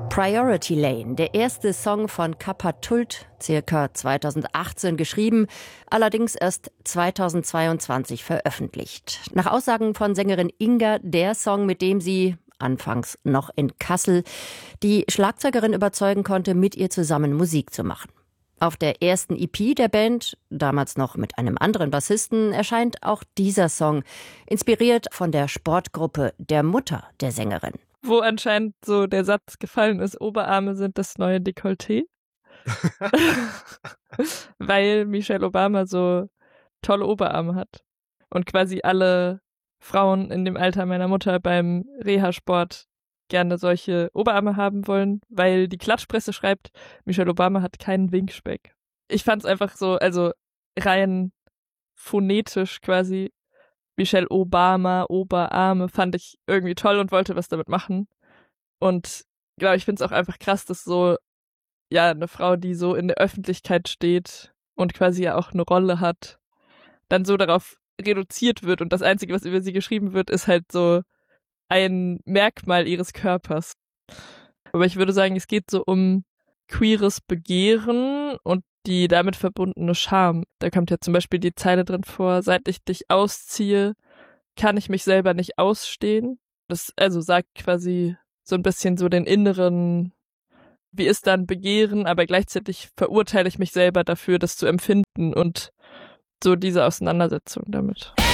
Priority Lane, der erste Song von Kappa Tult, circa 2018 geschrieben, allerdings erst 2022 veröffentlicht. Nach Aussagen von Sängerin Inga der Song, mit dem sie, anfangs noch in Kassel, die Schlagzeugerin überzeugen konnte, mit ihr zusammen Musik zu machen. Auf der ersten EP der Band, damals noch mit einem anderen Bassisten, erscheint auch dieser Song, inspiriert von der Sportgruppe der Mutter der Sängerin. Wo anscheinend so der Satz gefallen ist, Oberarme sind das neue Dekolleté. Weil Michelle Obama so tolle Oberarme hat. Und quasi alle Frauen in dem Alter meiner Mutter beim Reha-Sport gerne solche Oberarme haben wollen, weil die Klatschpresse schreibt, Michelle Obama hat keinen Winkspeck. Ich fand es einfach so, also rein phonetisch quasi, Michelle Obama, Oberarme, fand ich irgendwie toll und wollte was damit machen. Und glaube, ich finde es auch einfach krass, dass so, ja, eine Frau, die so in der Öffentlichkeit steht und quasi ja auch eine Rolle hat, dann so darauf reduziert wird und das Einzige, was über sie geschrieben wird, ist halt so ein Merkmal ihres Körpers. Aber ich würde sagen, es geht so um queeres Begehren und die damit verbundene Scham. Da kommt ja zum Beispiel die Zeile drin vor, seit ich dich ausziehe, kann ich mich selber nicht ausstehen. Das also sagt quasi so ein bisschen so den inneren, wie ist dann Begehren, aber gleichzeitig verurteile ich mich selber dafür, das zu empfinden und so diese Auseinandersetzung damit.